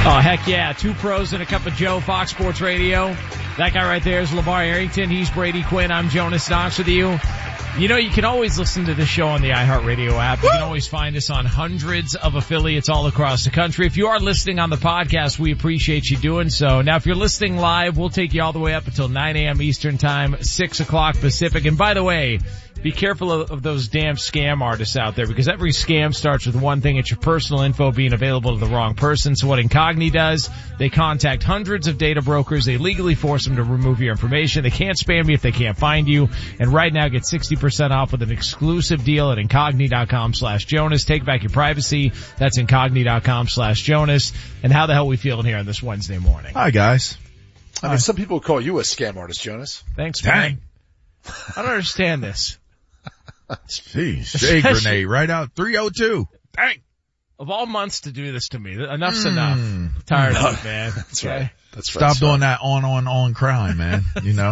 Oh, heck yeah. Two pros and a cup of Joe, Fox Sports Radio. That guy right there is LeVar Arrington. He's Brady Quinn. I'm Jonas Knox with you. You know, you can always listen to this show on the iHeartRadio app. You can always find us on hundreds of affiliates all across the country. If you are listening on the podcast, we appreciate you doing so. Now, if you're listening live, we'll take you all the way up until 9 a.m. Eastern Time, 6 o'clock Pacific. And by the way, be careful of those damn scam artists out there, because every scam starts with one thing. It's your personal info being available to the wrong person. So what Incogni does, they contact hundreds of data brokers. They legally force them to remove your information. They can't spam you if they can't find you. And right now, get 60% off with an exclusive deal at Incogni.com/Jonas. Take back your privacy. That's Incogni.com/Jonas. And how the hell are we feeling here on this Wednesday morning? Hi, guys. I mean, some people call you a scam artist, Jonas. Thanks, man. I don't understand this. Jeez, shade grenade right out 302. Dang. Of all months to do this to me, enough's enough. Tired of it, man. That's right. That's right. Stop doing that on crime, man. You know.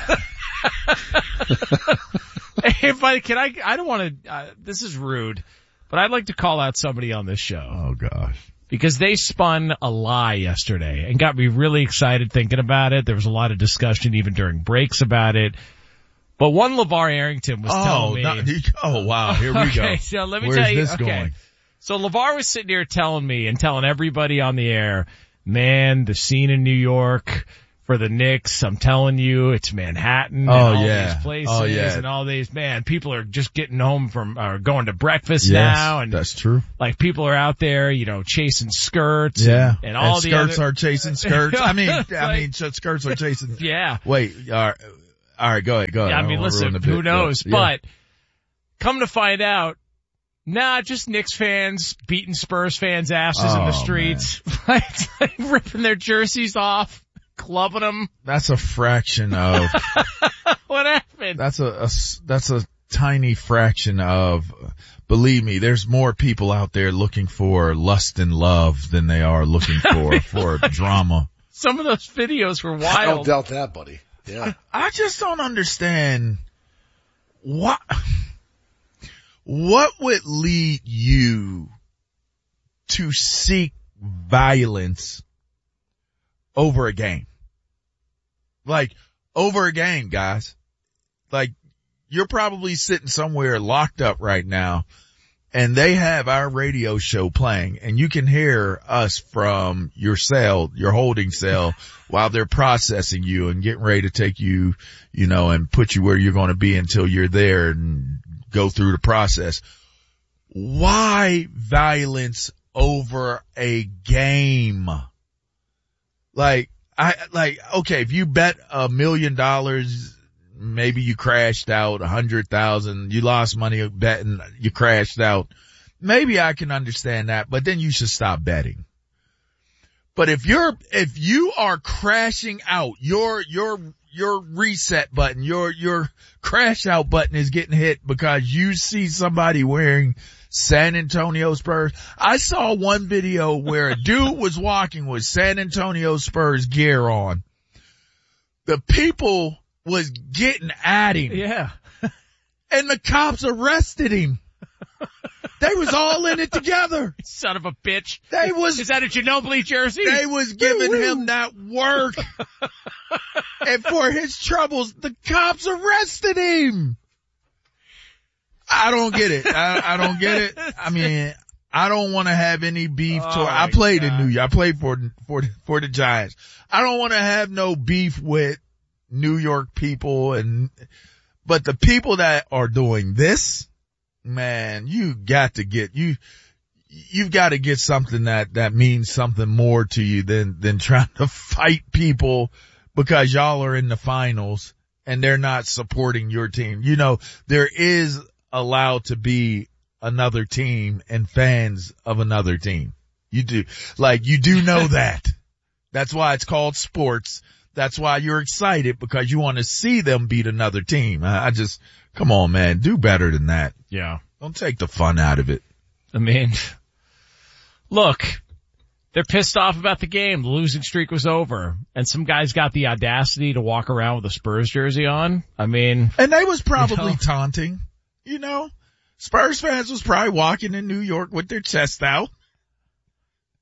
Hey, can I don't want to, this is rude, but I'd like to call out somebody on this show. Oh gosh. Because they spun a lie yesterday and got me really excited thinking about it. There was a lot of discussion even during breaks about it. But one LeVar Arrington was telling me. Oh wow, here we go. Okay, so let me Where's tell you. This going? So LeVar was sitting here telling me and telling everybody on the air, man, the scene in New York for the Knicks, I'm telling you, it's Manhattan and all these places and all these, man, people are just getting home from, or going to breakfast now. And that's true. Like people are out there, you know, chasing skirts. Yeah. And all and the skirts other... are chasing skirts. I mean, skirts are chasing. Yeah. Wait, all right, go ahead. Yeah, I mean, listen, who knows? Yeah. But come to find out, just Knicks fans beating Spurs fans' asses in the streets, like ripping their jerseys off, clubbing them. That's a fraction of. What happened? That's a tiny fraction of. Believe me, there's more people out there looking for lust and love than they are looking for drama. Some of those videos were wild. I don't doubt that, buddy. Yeah. I just don't understand what would lead you to seek violence over a game? Like, over a game, guys. Like, you're probably sitting somewhere locked up right now, and they have our radio show playing, and you can hear us from your cell, your holding cell, while they're processing you and getting ready to take you, you know, and put you where you're going to be until you're there and go through the process. Why violence over a game? Okay, if you bet $1 million, maybe you crashed out 100,000, you lost money betting, you crashed out. Maybe I can understand that, but then you should stop betting. But if you are crashing out, your reset button, your crash out button is getting hit because you see somebody wearing San Antonio Spurs. I saw one video where a dude was walking with San Antonio Spurs gear on. The people was getting at him. Yeah. And the cops arrested him. They was all in it together. Son of a bitch. Is that a Ginobili jersey? They was giving him that work. And for his troubles, the cops arrested him. I don't get it. I don't get it. I mean, I don't want to have any beef. I played in New York. I played for the Giants. I don't want to have no beef with New York people, but the people that are doing this, man, you've got to get something that means something more to you than trying to fight people because y'all are in the finals and they're not supporting your team. You know, there is allowed to be another team and fans of another team. You do know that. That's why it's called sports. That's why you're excited, because you want to see them beat another team. Come on, man, do better than that. Yeah. Don't take the fun out of it. I mean, look, they're pissed off about the game. The losing streak was over. And some guys got the audacity to walk around with a Spurs jersey on. I mean. And they was probably taunting, you know. Spurs fans was probably walking in New York with their chest out.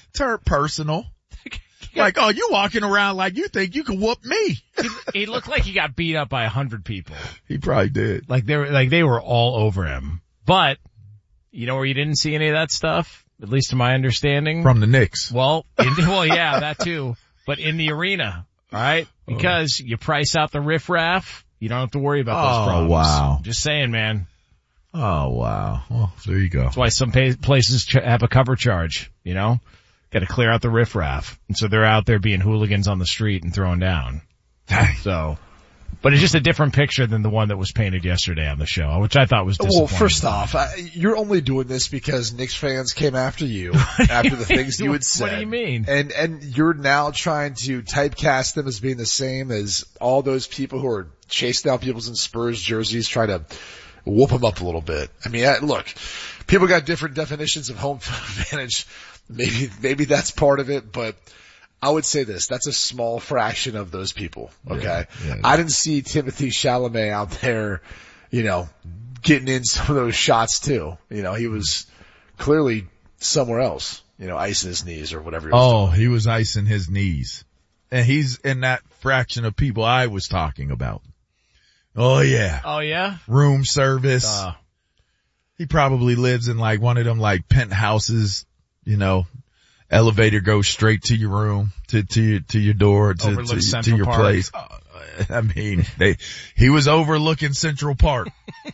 turned personal. Like, oh, you walking around like you think you can whoop me. He looked like he got beat up by 100 people. He probably did. Like they were all over him. But, you know where you didn't see any of that stuff? At least to my understanding. From the Knicks. Well, yeah, that too. But in the arena, alright? Because you price out the riffraff, you don't have to worry about those problems. Oh, wow. Just saying, man. Oh, wow. Well, there you go. That's why some places have a cover charge, you know? Got to clear out the riffraff. And so they're out there being hooligans on the street and throwing down. So, but it's just a different picture than the one that was painted yesterday on the show, which I thought was disappointing. Well, first off, you're only doing this because Knicks fans came after you after the things you had said. What do you mean? And you're now trying to typecast them as being the same as all those people who are chasing down people in Spurs jerseys, trying to whoop them up a little bit. I mean, look, people got different definitions of home advantage. Maybe that's part of it, but I would say this, that's a small fraction of those people, okay? Yeah. I didn't see Timothy Chalamet out there, you know, getting in some of those shots too. You know, he was clearly somewhere else, you know, icing his knees or whatever he was doing. He was icing his knees. And he's in that fraction of people I was talking about. Oh yeah. Oh yeah? Room service. He probably lives in like one of them like penthouses, you know, elevator goes straight to your room, to your door, to your place. I mean, he was overlooking Central Park.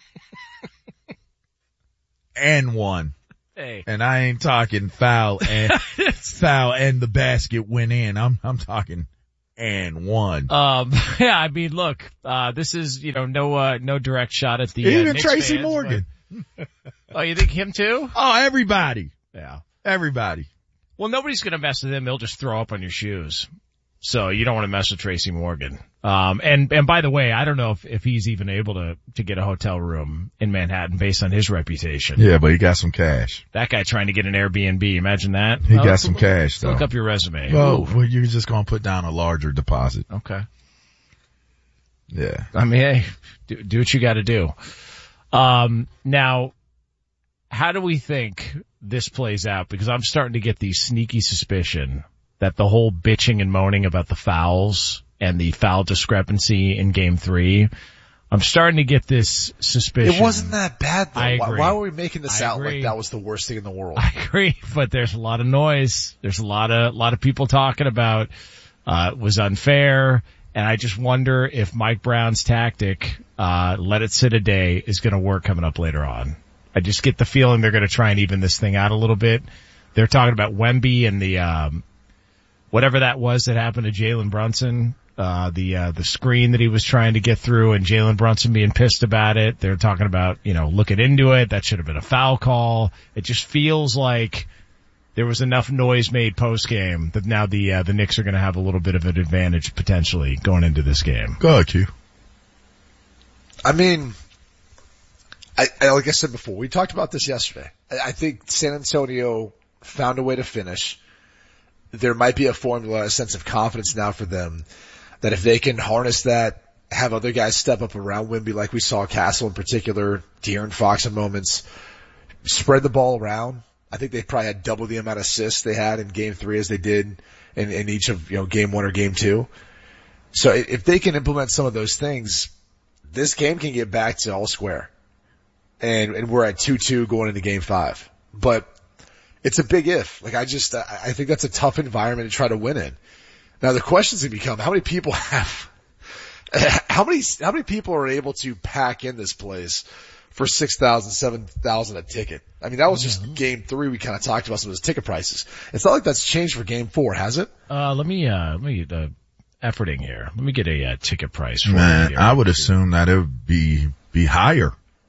And won. Hey. And I ain't talking foul and the basket went in. I'm talking and won. Yeah, I mean, look, this is, you know, no direct shot at the, even Knicks Tracy fans, Morgan. But... Oh, you think him too? Oh, everybody. Yeah. Everybody. Well, nobody's gonna mess with him. He'll just throw up on your shoes. So you don't want to mess with Tracy Morgan. And by the way, I don't know if he's even able to get a hotel room in Manhattan based on his reputation. Yeah, but he got some cash. That guy trying to get an Airbnb. Imagine that. He got some cash though. Look up your resume. Well, you're just gonna put down a larger deposit. Okay. Yeah. I mean, hey, do what you gotta do. Now, how do we think this plays out? Because I'm starting to get the sneaky suspicion that the whole bitching and moaning about the fouls and the foul discrepancy in Game 3, I'm starting to get this suspicion. It wasn't that bad though. I agree. Why were we making this out like that was the worst thing in the world? I agree, but there's a lot of noise. There's a lot of people talking about, it was unfair. And I just wonder if Mike Brown's tactic, let it sit a day, is going to work coming up later on. I just get the feeling they're going to try and even this thing out a little bit. They're talking about Wemby and the, whatever that was that happened to Jalen Brunson, the screen that he was trying to get through and Jalen Brunson being pissed about it. They're talking about, you know, looking into it. That should have been a foul call. It just feels like there was enough noise made post game that now the Knicks are going to have a little bit of an advantage potentially going into this game. Go ahead, Q. I mean, I like I said before, we talked about this yesterday. I think San Antonio found a way to finish. There might be a formula, a sense of confidence now for them that if they can harness that, have other guys step up around Wemby like we saw Castle in particular, De'Aaron Fox in moments, spread the ball around. I think they probably had double the amount of assists they had in Game 3 as they did in each of, you know, Game 1 or Game 2. So if they can implement some of those things, this game can get back to all square. And we're at 2-2 going into Game 5. But it's a big if. Like I think that's a tough environment to try to win in. Now the questions have become, how many people are able to pack in this place for $6,000, $7,000 a ticket? I mean, that was just Game 3. We kind of talked about some of those ticket prices. It's not like that's changed for Game 4, has it? Let me efforting here. Let me get a ticket price for Man, you. I would assume that it would be higher.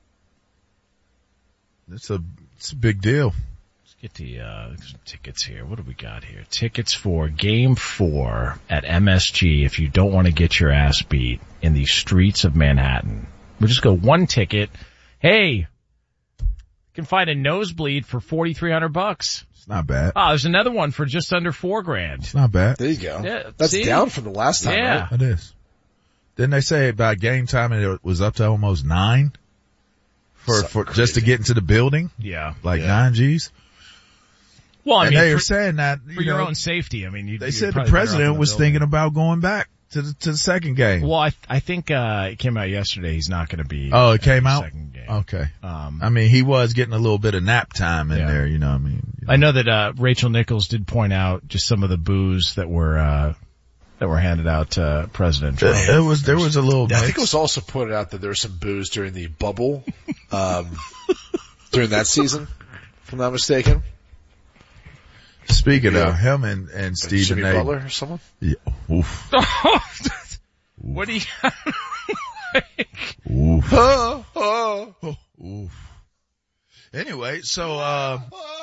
It's a big deal. Let's get the tickets here. What do we got here? Tickets for Game 4 at MSG if you don't want to get your ass beat in the streets of Manhattan. We'll just go one ticket. Hey, you can find a nosebleed for $4,300. It's not bad. Oh, there's another one for just under $4,000. It's not bad. There you go. Yeah, that's see? down from the last time, Yeah. right? It is. Didn't they say about game time it was up to almost 9 for just to get into the building? Yeah. Like 9 G's? Well, I and mean, they are saying that for your own safety. I mean, they said the president was thinking about going back to the second game. Well, I think it came out yesterday. He's not going to be. Oh, it came out. Second game. Okay. I mean, he was getting a little bit of nap time in there. You know, what I mean, I know that Rachel Nichols did point out just some of the boos that were handed out to President Trump. There was a little. I think it was also pointed out that there was some boos during the bubble, during that season, if I'm not mistaken. Speaking of him and Stephen Jimmy A. Butler or someone? Yeah. Oof. What do you? Oof. Oof. Anyway, so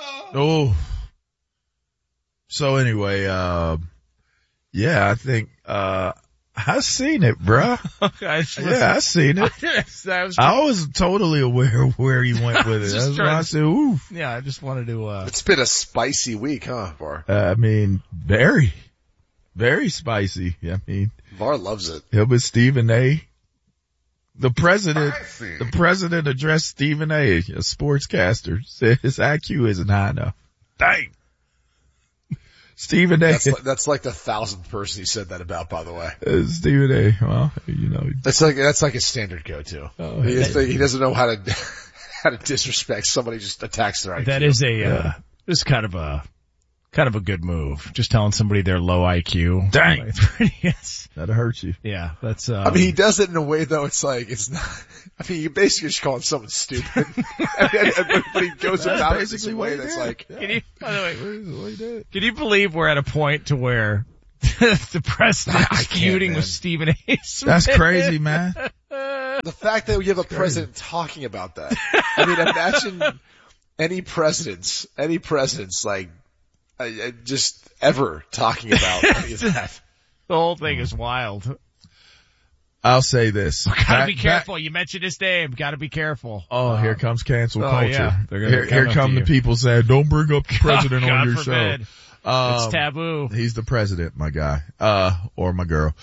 anyway, yeah, I think I seen it, bruh. Yeah, I seen it. I was totally aware of where he went with it. That's why I said, oof. Yeah, I just wanted to, It's been a spicy week, huh, Var? I mean, very spicy. I mean, Var loves it. Him and Stephen A. The president addressed Stephen A., a sportscaster, said his IQ isn't high enough. Dang. Stephen A. That's like the 1,000th person he said that about, by the way. Stephen A. Well, you know. That's like his standard go-to. Oh, he doesn't know how to disrespect somebody, just attacks their IQ. That is this is kind of a good move. Just telling somebody they're low IQ. Dang. Yes. That'll hurt you. Yeah, that's, I mean, he does it in a way though, it's like, it's not, I mean, you basically just calling someone stupid. But he goes about it in a way that's like, Can you, by the way, can you believe we're at a point to where the president is feuding with Stephen A. Smith? That's crazy, man. The fact that we have a president talking about that. I mean, imagine any presidents like, just ever talking about any of that. The whole thing is wild. I'll say this. Gotta be careful. You mentioned his name. Gotta be careful. Oh, here comes cancel culture. Yeah. Here come the people saying, don't bring up the president on your forbid. show. It's taboo. He's the president, my guy. Or my girl.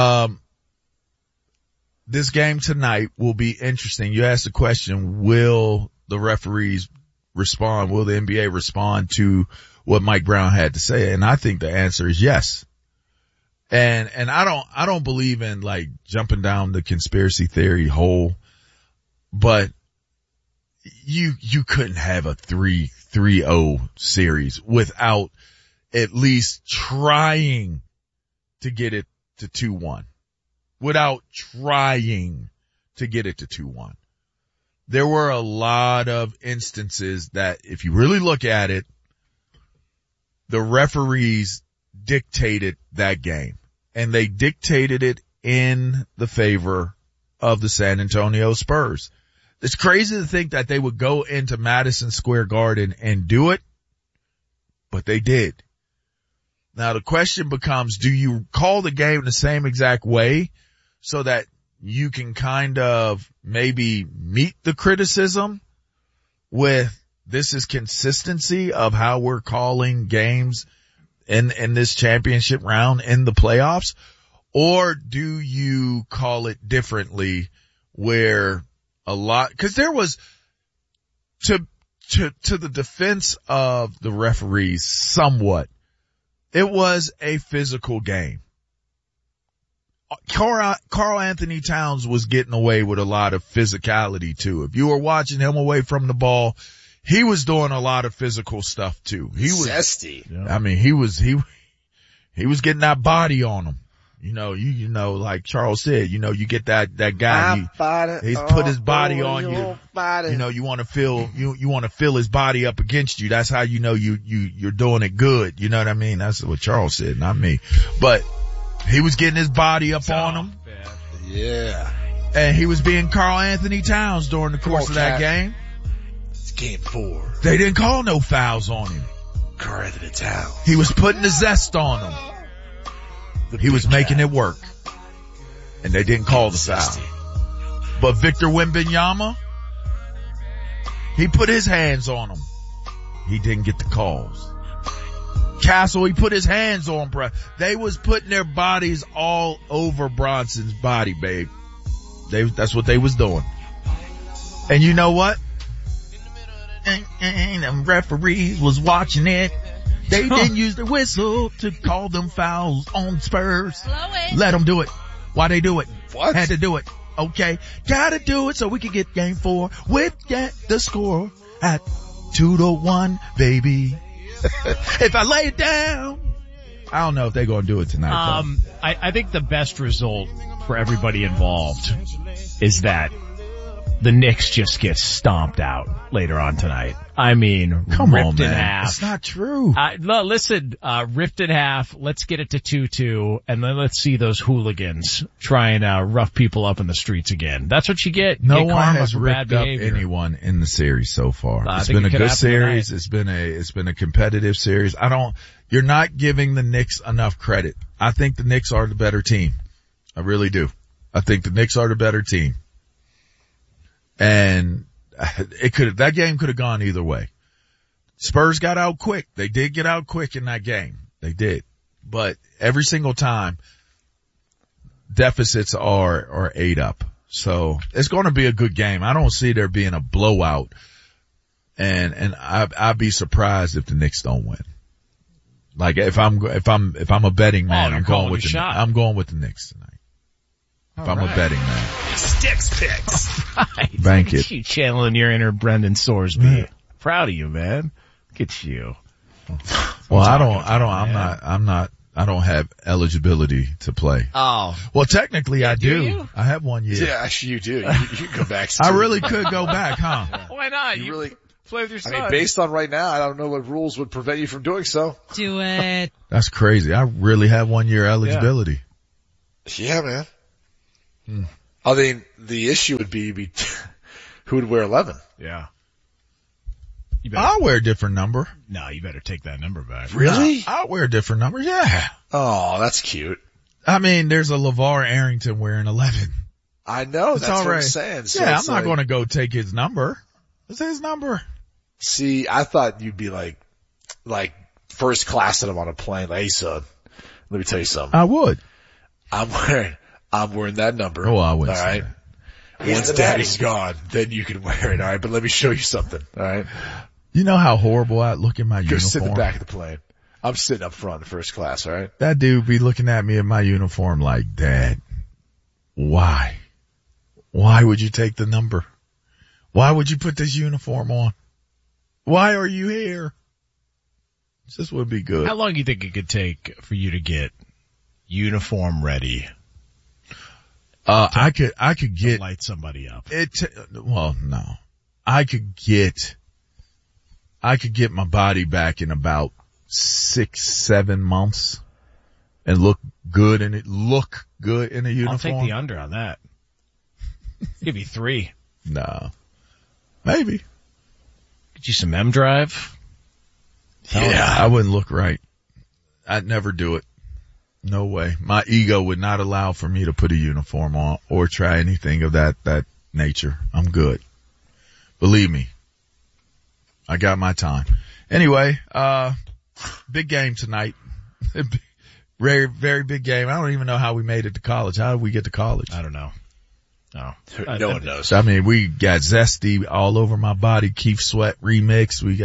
This game tonight will be interesting. You asked the question, will the referees respond? Will the NBA respond to what Mike Brown had to say? And I think the answer is yes. And I don't believe in like jumping down the conspiracy theory hole, but you couldn't have a 3-0 series without at least trying to get it to 2-1. Without trying to get it to 2-1. There were a lot of instances that if you really look at it, the referees dictated that game, and they dictated it in the favor of the San Antonio Spurs. It's crazy to think that they would go into Madison Square Garden and do it, but they did. Now the question becomes, do you call the game the same exact way so that you can kind of maybe meet the criticism with this is consistency of how we're calling games in this championship round in the playoffs? Or do you call it differently where a lot, cause there was to the defense of the referees somewhat, it was a physical game. Karl Anthony Towns was getting away with a lot of physicality too. If you were watching him away from the ball, he was doing a lot of physical stuff too. He was zesty. I mean, he was getting that body on him. You know, like Charles said, you get that guy, he's put his body on you. Body. You know, you want to feel his body up against you. That's how you know you're doing it good. You know what I mean? That's what Charles said, not me. But he was getting his body up on him. Yeah. And he was being Karl Anthony Towns during the course of that game. It's game 4. They didn't call no fouls on him. Karl Anthony Towns. He was putting the zest on him. He was making it work. And they didn't call the foul. But Victor Wembanyama, he put his hands on him. He didn't get the calls. Castle, he put his hands on Bron. They was putting their bodies all over Bronson's body, babe. That's what they was doing. And you know what? and referee was watching it. They didn't use the whistle to call them fouls on Spurs. Let them do it. Why they do it? What? Had to do it. Okay. Gotta do it so we can get game 4 with the score at 2-1, baby. If I lay it down. I don't know if they're going to do it tonight. I think the best result for everybody involved is that the Knicks just get stomped out later on tonight. I mean, Come ripped on, in man. half. It's not true. No, listen, ripped in half. Let's get it to 2-2, and then let's see those hooligans try and rough people up in the streets again. That's what you get. No Get one karma has for bad ripped up behavior. anyone in the series so far. I It's think been it a could good happen series. tonight. It's been a competitive series. You're not giving the Knicks enough credit. I think the Knicks are the better team. I really do. I think the Knicks are the better team. And that game could have gone either way. Spurs got out quick. They did get out quick in that game. They did. But every single time, deficits are 8 up. So it's going to be a good game. I don't see there being a blowout. And I'd be surprised if the Knicks don't win. Like if I'm a betting man, I'm going with the Knicks tonight. If I'm a betting man. Sticks picks. Right. Bank Look it. at you channeling your inner Brendan Sorsby. Proud of you, man. Look at you. Well, I don't have eligibility to play. Oh. Well, technically I do. you? I have 1 year. Yeah, actually you do. You can go back. I really could go back, huh? Why not? You really, play with your son. I mean, based on right now, I don't know what rules would prevent you from doing so. Do it. That's crazy. I really have 1 year eligibility. Yeah, man. I mean, the issue would be who would wear 11? Yeah. You better, I'll wear a different number. no, you better take that number back. Really? I'll wear a different number. Yeah. Oh, that's cute. I mean, there's a LeVar Arrington wearing 11. I know. It's That's all what right. I'm saying. So Yeah, I'm it's not like, going to go take his number. It's his number. See, I thought you'd be like first class at him on a plane. Like, hey son, let me tell you something. I would. I'm wearing that number. Oh, I wouldn't All say right. that. Once daddy's gone, then you can wear it. All right. But let me show you something. All right. You know how horrible I look in my Go uniform? sit in the back of the plane. I'm sitting up front in first class. All right. That dude be looking at me in my uniform like, Dad, why? Why would you take the number? Why would you put this uniform on? Why are you here? This would be good. How long do you think it could take for you to get uniform ready I could to get light somebody up? well, no. I could get my body back in about 6-7 months and look good in a uniform. I'll take the under on that. Give you 3. No. Maybe. Get you some M Drive. Yeah. I wouldn't look right. I'd never do it. No way. My ego would not allow for me to put a uniform on or try anything of that nature. I'm good. Believe me. I got my time. Anyway, big game tonight. Very, very big game. I don't even know how we made it to college. How did we get to college? I don't know. No. No one knows. I mean, we got Zesty all over my body, Keith Sweat remix. We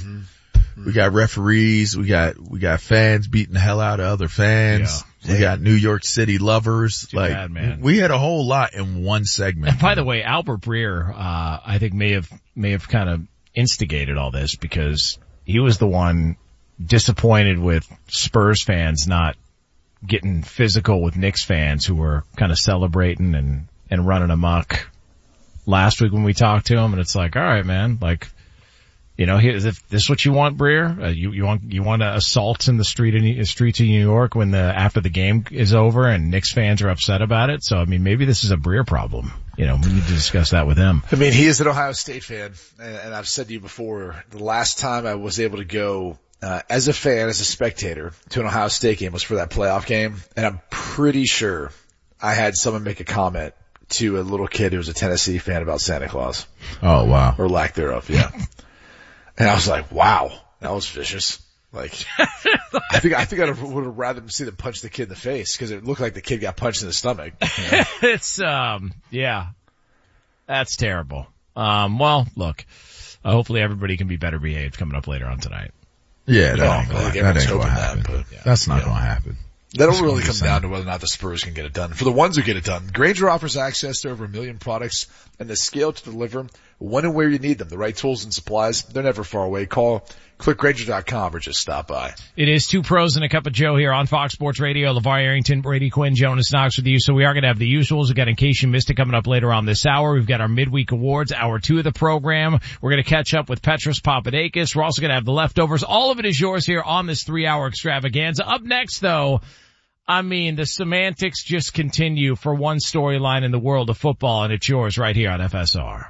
got referees. We got fans beating the hell out of other fans. Yeah. We got New York City lovers. Too bad, man. We had a whole lot in one segment. And by the way, Albert Breer, I think may have kind of instigated all this because he was the one disappointed with Spurs fans not getting physical with Knicks fans who were kind of celebrating and running amok last week when we talked to him. And it's like, all right, man, like, you know, if this is what you want, Breer, you want assaults in the streets of New York when after the game is over and Knicks fans are upset about it. So, I mean, maybe this is a Breer problem. You know, we need to discuss that with him. I mean, he is an Ohio State fan, and I've said to you before, the last time I was able to go as a fan, as a spectator, to an Ohio State game was for that playoff game, and I'm pretty sure I had someone make a comment to a little kid who was a Tennessee fan about Santa Claus. Oh, wow. Or lack thereof, yeah. And I was like, wow, that was vicious. Like, I think I would have rather see them punch the kid in the face because it looked like the kid got punched in the stomach. You know? It's, yeah, that's terrible. Well, look, Hopefully everybody can be better behaved coming up later on tonight. Yeah, that ain't going to happen. That's not going to happen. That'll really come down to whether or not the Spurs can get it done. For the ones who get it done, Grainger offers access to over 1 million products and the scale to deliver when and where you need them. The right tools and supplies, they're never far away. Click Grainger.com or just stop by. It is Two Pros and a Cup of Joe here on Fox Sports Radio. LeVar Arrington, Brady Quinn, Jonas Knox with you. So we are going to have the usuals. We've got In Case You Missed It coming up later on this hour. We've got our midweek awards, hour 2 of the program. We're going to catch up with Petros Papadakis. We're also going to have the leftovers. All of it is yours here on this 3-hour extravaganza. Up next, though, I mean, the semantics just continue for one storyline in the world of football, and it's yours right here on FSR.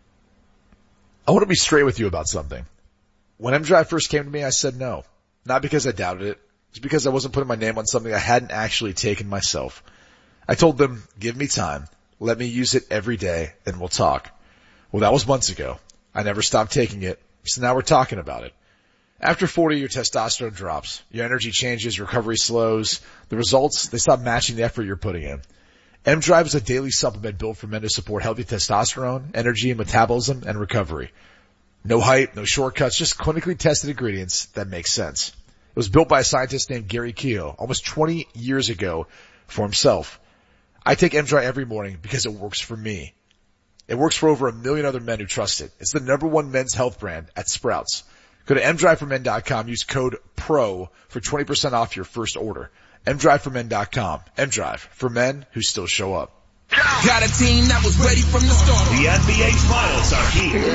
I want to be straight with you about something. When M-Drive first came to me, I said no. Not because I doubted it. It's because I wasn't putting my name on something I hadn't actually taken myself. I told them, give me time. Let me use it every day, and we'll talk. Well, that was months ago. I never stopped taking it, so now we're talking about it. After 40, your testosterone drops. Your energy changes, recovery slows. The results, they stop matching the effort you're putting in. M-Drive is a daily supplement built for men to support healthy testosterone, energy, metabolism, and recovery. No hype, no shortcuts, just clinically tested ingredients that make sense. It was built by a scientist named Gary Keogh almost 20 years ago for himself. I take M-Drive every morning because it works for me. It works for over 1 million other men who trust it. It's the #1 men's health brand at Sprouts. Go to mdriveformen.com, use code PRO for 20% off your first order. mdriveformen.com. M-Drive, for men who still show up. Got a team that was ready from the start. The NBA Finals are here.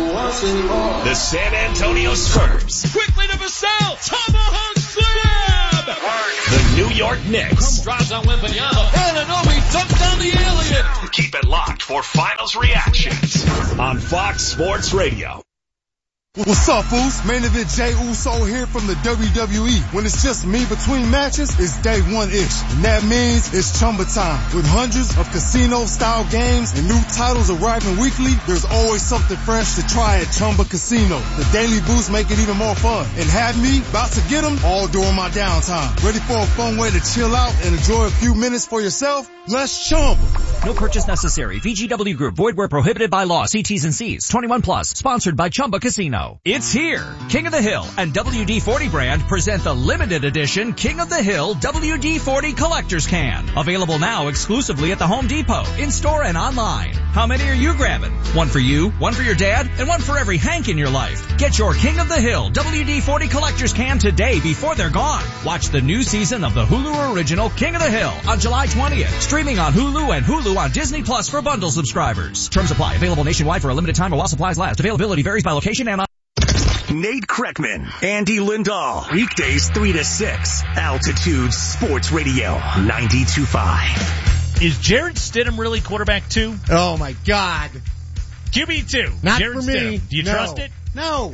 The San Antonio Spurs. Quickly to Vassell. Tomahawk slam. The New York Knicks. Drives on Wembanyama. Anunoby dumps down the alien. Keep it locked for Finals reactions on Fox Sports Radio. What's up, fools? Main event Jey Uso here from the WWE. When it's just me between matches, it's day one-ish. And that means it's Chumba time. With hundreds of casino-style games and new titles arriving weekly, there's always something fresh to try at Chumba Casino. The daily boosts make it even more fun. And have me about to get them all during my downtime. Ready for a fun way to chill out and enjoy a few minutes for yourself? Let's Chumba. No purchase necessary. VGW Group. Void where prohibited by law. See T's and C's. 21 plus. Sponsored by Chumba Casino. It's here. King of the Hill and WD-40 brand present the limited edition King of the Hill WD-40 Collector's Can. Available now exclusively at the Home Depot, in-store and online. How many are you grabbing? One for you, one for your dad, and one for every Hank in your life. Get your King of the Hill WD-40 Collector's Can today before they're gone. Watch the new season of the Hulu original King of the Hill on July 20th. Streaming on Hulu and Hulu on Disney Plus for bundle subscribers. Terms apply. Available nationwide for a limited time or while supplies last. Availability varies by location and on Nate Kreckman, Andy Lindahl, weekdays 3 to 6, Altitude Sports Radio, 92.5. Is Jarrett Stidham really quarterback 2? Oh my God. QB 2. Not Jarrett for me. Stidham. Do you trust it? No.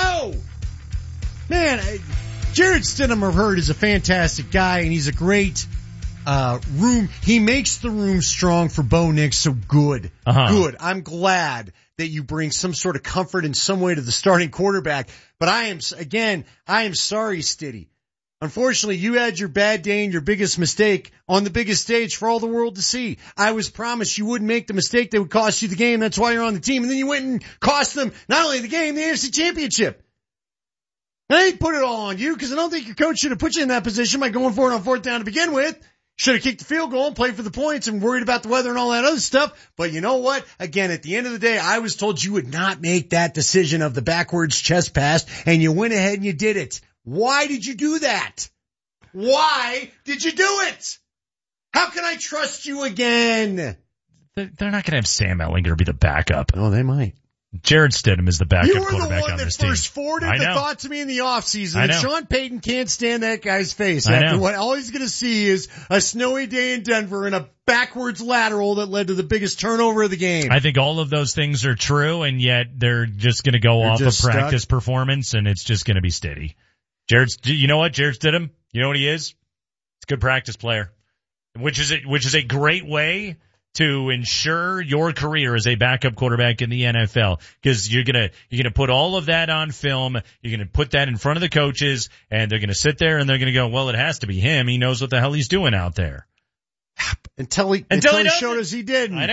Man, Jarrett Stidham, I've heard, is a fantastic guy, and he's a great room. He makes the room strong for Bo Nix, so good. Good. I'm glad that you bring some sort of comfort in some way to the starting quarterback. But I am sorry, Stiddy. Unfortunately, you had your bad day and your biggest mistake on the biggest stage for all the world to see. I was promised you wouldn't make the mistake that would cost you the game. That's why you're on the team. And then you went and cost them not only the game, the AFC Championship. And I didn't put it all on you because I don't think your coach should have put you in that position by going for it on 4th down to begin with. Should have kicked the field goal and played for the points and worried about the weather and all that other stuff. But you know what? Again, at the end of the day, I was told you would not make that decision of the backwards chest pass, and you went ahead and you did it. Why did you do that? Why did you do it? How can I trust you again? They're not going to have Sam Ehlinger be the backup. Oh, they might. Jarrett Stidham is the backup quarterback on this team. You were the one that first forwarded the thought to me in the offseason that Sean Payton can't stand that guy's face after what all he's going to see is a snowy day in Denver and a backwards lateral that led to the biggest turnover of the game. I think all of those things are true, and yet they're just going to go off of practice performance, and it's just going to be steady. You know what? Jarrett Stidham, you know what he is? He's a good practice player, which is a great way to ensure your career as a backup quarterback in the NFL, because you're gonna put all of that on film. You're gonna put that in front of the coaches, and they're gonna sit there and they're gonna go, well, it has to be him. He knows what the hell he's doing out there. Until he showed us he didn't. I know.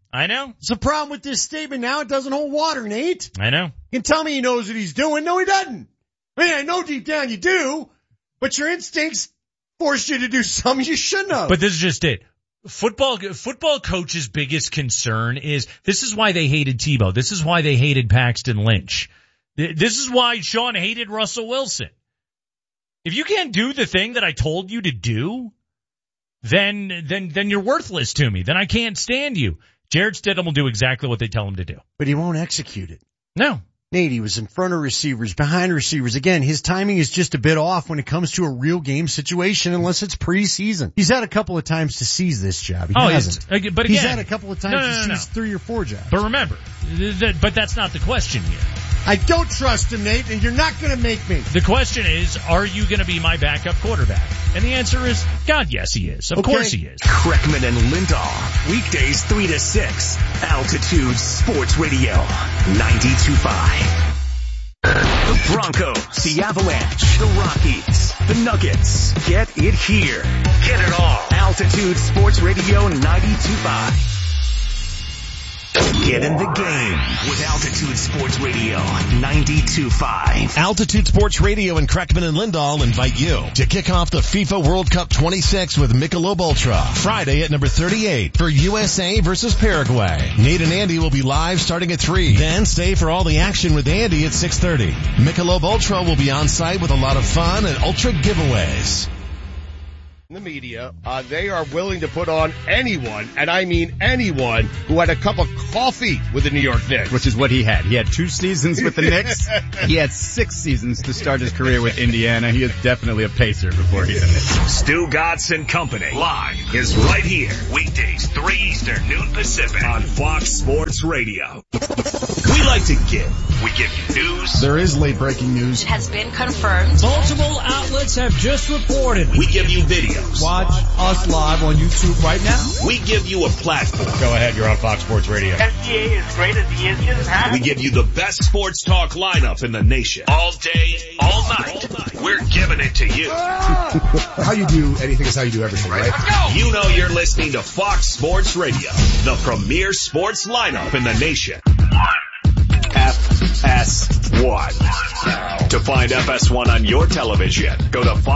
I know. It's a problem with this statement now. It doesn't hold water, Nate. I know. You can tell me he knows what he's doing. No, he doesn't. I mean, I know deep down you do, but your instincts force you to do something you shouldn't have. But this is just it. Football coach's biggest concern is this is why they hated Tebow. This is why they hated Paxton Lynch. This is why Sean hated Russell Wilson. If you can't do the thing that I told you to do, then you're worthless to me. Then I can't stand you. Jarrett Stidham will do exactly what they tell him to do. But he won't execute it. No. Nate, he was in front of receivers, behind receivers. Again, his timing is just a bit off when it comes to a real game situation unless it's preseason. He's had a couple of times to seize this job. He hasn't. But again, he's had a couple of times to seize 3 or 4 jobs. But remember, but that's not the question here. I don't trust him, Nate, and you're not going to make me. The question is, are you going to be my backup quarterback? And the answer is, God, yes, he is. Of course he is. Kreckman and Lindahl, weekdays 3 to 6, Altitude Sports Radio, 92.5. The Broncos, the Avalanche, the Rockies, the Nuggets. Get it here. Get it all. Altitude Sports Radio 92.5. Get in the game with Altitude Sports Radio 92.5. Altitude Sports Radio and Kreckman and Lindahl invite you to kick off the FIFA World Cup 26 with Michelob Ultra Friday at number 38 for USA versus Paraguay. Nate and Andy will be live starting at 3. Then stay for all the action with Andy at 6:30. Michelob Ultra will be on site with a lot of fun and Ultra giveaways. The media, they are willing to put on anyone, and I mean anyone, who had a cup of coffee with the New York Knicks. Which is what he had. He had 2 seasons with the Knicks. He had 6 seasons to start his career with Indiana. He is definitely a Pacer before he's a Knick. Stu Godson Company live is right here. Weekdays 3 Eastern, noon Pacific on Fox Sports Radio. We like to give. We give you news. There is late breaking news. It has been confirmed. Multiple outlets have just reported. We give you video. Watch us live on YouTube right now. We give you a platform. Go ahead, you're on Fox Sports Radio. SGA is great as the engine. We give you the best sports talk lineup in the nation. All day, all night. We're giving it to you. How you do anything is how you do everything, right? You know you're listening to Fox Sports Radio, the premier sports lineup in the nation. FS1. To find FS1 on your television, go to Fox